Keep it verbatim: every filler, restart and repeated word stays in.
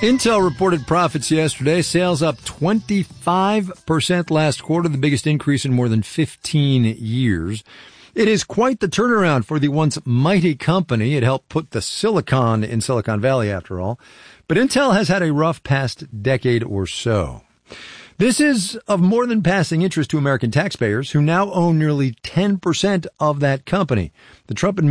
Intel reported profits yesterday. Sales up twenty-five percent last quarter, the biggest increase in more than fifteen years. It is quite the turnaround for the once mighty company. It helped put the silicon in Silicon Valley, after all. But Intel has had a rough past decade or so. This is of more than passing interest to American taxpayers, who now own nearly ten percent of that company. The Trump administration